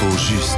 L'info juste.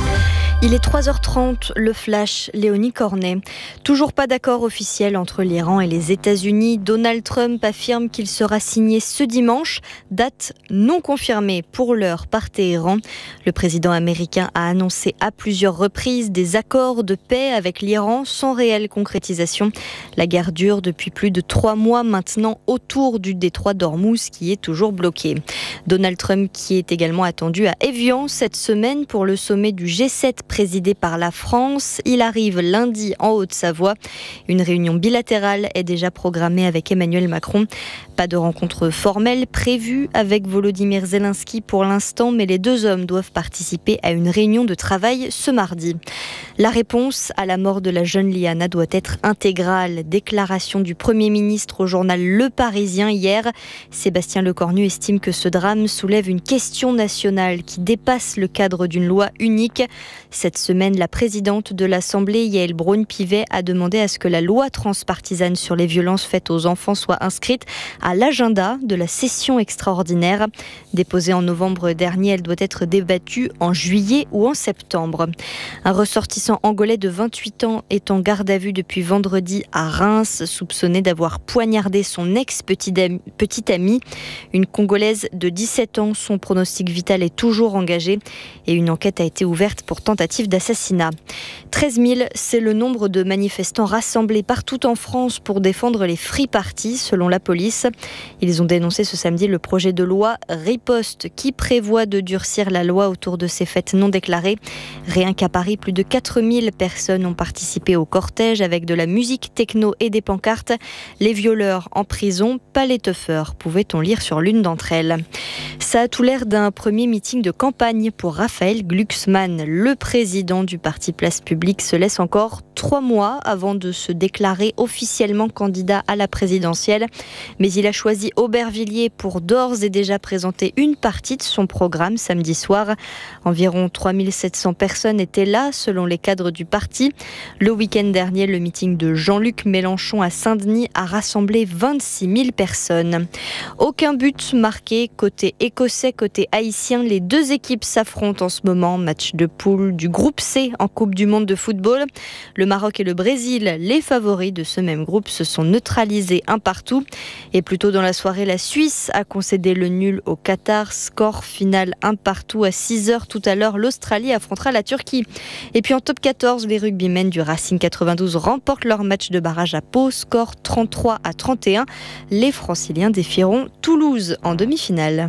Il est 3h30, le flash, Léonie Cornet. Toujours pas d'accord officiel entre l'Iran et les États-Unis. Donald Trump affirme qu'il sera signé ce dimanche, date non confirmée pour l'heure par Téhéran. Le président américain a annoncé à plusieurs reprises des accords de paix avec l'Iran sans réelle concrétisation. La guerre dure depuis plus de 3 mois maintenant autour du détroit d'Ormuz qui est toujours bloqué. Donald Trump qui est également attendu à Évian cette semaine pour le sommet du G7 présidé par la France. Il arrive lundi en Haute-Savoie. Une réunion bilatérale est déjà programmée avec Emmanuel Macron. Pas de rencontre formelle prévue avec Volodymyr Zelensky pour l'instant, mais les deux hommes doivent participer à une réunion de travail ce mardi. La réponse à la mort de la jeune Liana doit être intégrale. Déclaration du Premier ministre au journal Le Parisien hier. Sébastien Lecornu estime que ce drame soulève une question nationale qui dépasse le cadre d'une loi unique. Cette semaine, la présidente de l'Assemblée, Yaël Braun-Pivet, a demandé à ce que la loi transpartisane sur les violences faites aux enfants soit inscrite à l'agenda de la session extraordinaire. Déposée en novembre dernier, elle doit être débattue en juillet ou en septembre. Un ressortissant angolais de 28 ans est en garde à vue depuis vendredi à Reims, soupçonné d'avoir poignardé son ex-petite amie. Une Congolaise de 17 ans, son pronostic vital est toujours engagé et une enquête a été ouverte pour tentative d'assassinat. 13 000, c'est le nombre de manifestants rassemblés partout en France pour défendre les free parties, selon la police. Ils ont dénoncé ce samedi le projet de loi Riposte qui prévoit de durcir la loi autour de ces fêtes non déclarées. Rien qu'à Paris, plus de 4 000 personnes ont participé au cortège avec de la musique techno et des pancartes. Les violeurs en prison, pas les teufeurs, pouvait-on lire sur l'une d'entre elles. Ça a tout l'air d'un premier meeting de campagne pour Raphaël Glucksmann. Le président du parti Place Publique se laisse encore 3 mois avant de se déclarer officiellement candidat à la présidentielle. Mais il a choisi Aubervilliers pour d'ores et déjà présenter une partie de son programme samedi soir. Environ 3700 personnes étaient là, selon les cadres du parti. Le week-end dernier, le meeting de Jean-Luc Mélenchon à Saint-Denis a rassemblé 26 000 personnes. Aucun but marqué côté écossais, côté haïtien. Les deux équipes s'affrontent en ce moment. Match de poule du groupe C en Coupe du Monde de football. Le Maroc et le Brésil, les favoris de ce même groupe, se sont neutralisés un partout. Et plus tôt dans la soirée, la Suisse a concédé le nul au Qatar. Score final un partout à 6h tout à l'heure. L'Australie affrontera la Turquie. Et puis en top 14, les rugbymen du Racing 92 remportent leur match de barrage à Pau. Score 33-31. Les Franciliens défieront Toulouse en demi-finale.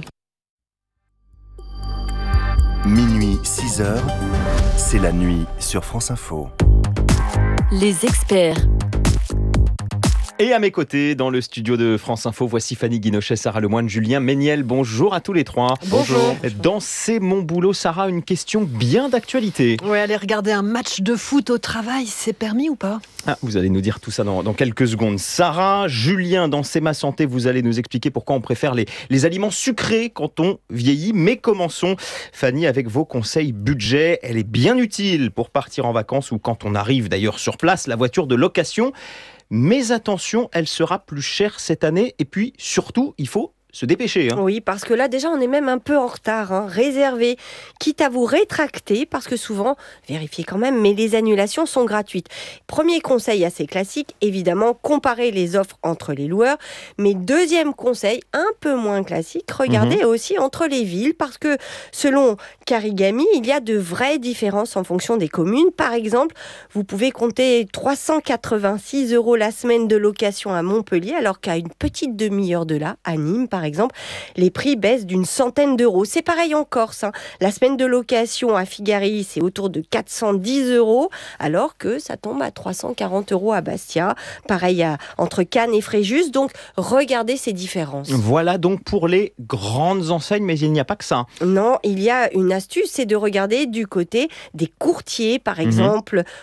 Minuit 6h, c'est la nuit sur France Info. Les experts. Et à mes côtés, dans le studio de France Info, voici Fanny Guinochet, Sarah Lemoine, Julien Méniel. Bonjour à tous les trois. Bonjour. Dans C'est mon boulot, Sarah, une question bien d'actualité. Ouais, aller regarder un match de foot au travail, c'est permis ou pas ? Vous allez nous dire tout ça dans quelques secondes. Sarah, Julien, dans C'est ma santé, vous allez nous expliquer pourquoi on préfère les aliments sucrés quand on vieillit. Mais commençons, Fanny, avec vos conseils budget. Elle est bien utile pour partir en vacances ou quand on arrive d'ailleurs sur place, la voiture de location. Mais attention, elle sera plus chère cette année. Et puis, surtout, il faut se dépêcher. Oui, parce que là, déjà, on est même un peu en retard. Réservez, quitte à vous rétracter, parce que souvent, vérifiez quand même, mais les annulations sont gratuites. Premier conseil assez classique, évidemment, comparer les offres entre les loueurs. Mais deuxième conseil, un peu moins classique, regardez aussi entre les villes, parce que selon Carigami, il y a de vraies différences en fonction des communes. Par exemple, vous pouvez compter 386 € la semaine de location à Montpellier, alors qu'à une petite demi-heure de là, à Nîmes, par exemple, les prix baissent d'une centaine d'euros. C'est pareil en Corse. La semaine de location à Figari, c'est autour de 410 €, alors que ça tombe à 340 € à Bastia. Pareil entre Cannes et Fréjus. Donc, regardez ces différences. Voilà donc pour les grandes enseignes, mais il n'y a pas que ça. Non, il y a une astuce, c'est de regarder du côté des courtiers, par exemple,